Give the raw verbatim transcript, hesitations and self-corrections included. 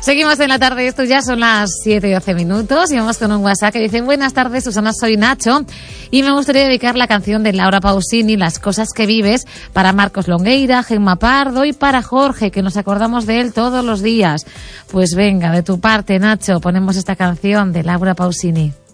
Seguimos en la tarde, esto ya son las siete y doce minutos y vamos con un WhatsApp que dice: buenas tardes, Susana, soy Nacho y me gustaría dedicar la canción de Laura Pausini, Las cosas que vives, para Marcos Longueira, Gemma Pardo y para Jorge, que nos acordamos de él todos los días. Pues venga, de tu parte, Nacho, ponemos esta canción de Laura Pausini.